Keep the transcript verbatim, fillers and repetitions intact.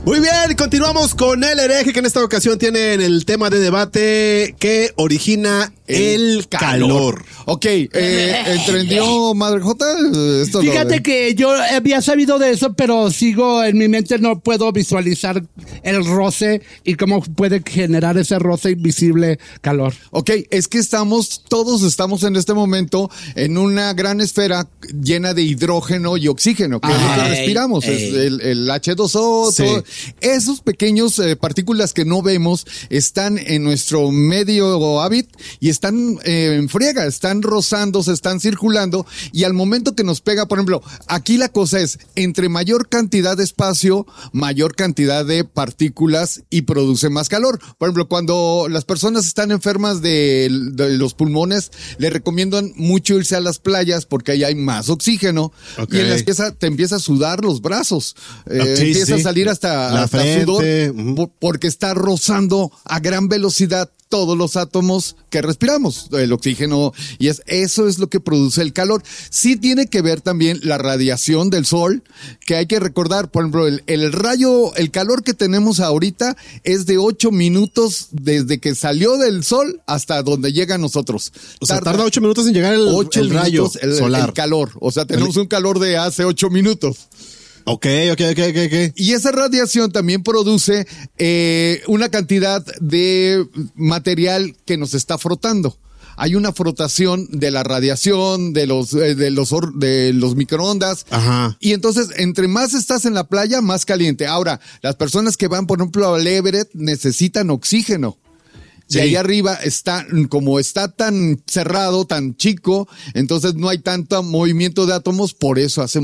Muy bien, continuamos con el hereje, que en esta ocasión tiene el tema de debate que origina el, el calor. calor. Ok, eh, ¿entendió Madre J? Esto Fíjate lo... que yo había sabido de eso, pero sigo en mi mente, no puedo visualizar el roce y cómo puede generar ese roce invisible calor. Ok, es que estamos, todos estamos en este momento en una gran esfera llena de hidrógeno y oxígeno, que ah, es lo que respiramos, ey, es el, el hache dos o, sí. todo. Esos pequeños eh, partículas que no vemos están en nuestro medio hábit y están eh, en friega, están rozándose, están circulando, y al momento que nos pega, por ejemplo, aquí la cosa es, entre mayor cantidad de espacio, mayor cantidad de partículas y produce más calor. Por ejemplo, cuando las personas están enfermas de, de los pulmones, les recomiendan mucho irse a las playas porque ahí hay más oxígeno, okay. y en la empieza, te empieza a sudar los brazos, eh, sí, empieza sí. a salir hasta, la hasta frente. sudor, uh-huh. porque está rozando a gran velocidad todos los átomos que respiramos, el oxígeno, y es, eso es lo que produce el calor. Sí tiene que ver también la radiación del sol, que hay que recordar, por ejemplo, el, el rayo, el calor que tenemos ahorita es de ocho minutos desde que salió del sol hasta donde llega a nosotros. O sea, tarda, tarda ocho minutos en llegar el, ocho el rayo el, solar. El calor, o sea, tenemos el... un calor de hace ocho minutos. Ok, ok, ok, ok, ok. Y esa radiación también produce eh, una cantidad de material que nos está frotando. Hay una frotación de la radiación, de los, eh, de los, de los microondas. Ajá. Y entonces, entre más estás en la playa, más caliente. Ahora, las personas que van, por ejemplo, al Everest necesitan oxígeno. De sí. ahí arriba está, como está tan cerrado, tan chico, entonces no hay tanto movimiento de átomos, por eso hace